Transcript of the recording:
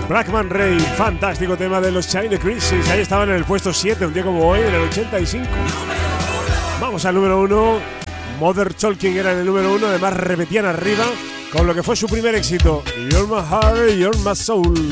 Blackman Ray, fantástico tema de los China Crisis. Ahí estaban en el puesto 7, un día como hoy, en el 85. Vamos al número 1. Mother Talking era en el número 1, además repetían arriba con lo que fue su primer éxito, You're My Heart, You're My Soul.